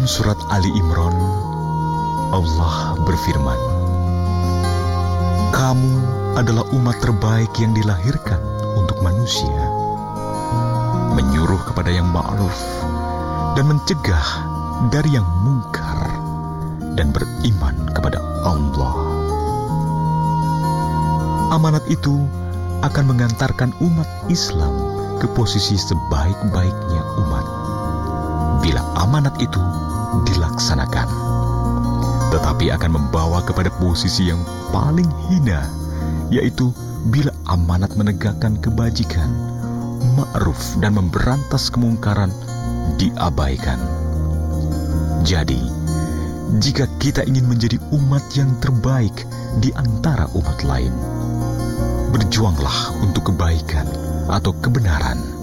Dalam surat Ali Imran, Allah berfirman, "Kamu adalah umat terbaik yang dilahirkan untuk manusia, menyuruh kepada yang ma'ruf dan mencegah dari yang mungkar, dan beriman kepada Allah." Amanat itu akan mengantarkan umat Islam ke posisi sebaik-baiknya umat bila amanat itu dilaksanakan, tetapi akan membawa kepada posisi yang paling hina, yaitu bila amanat menegakkan kebajikan, ma'ruf dan memberantas kemungkaran diabaikan. Jadi, jika kita ingin menjadi umat yang terbaik di antara umat lain, berjuanglah untuk kebaikan atau kebenaran.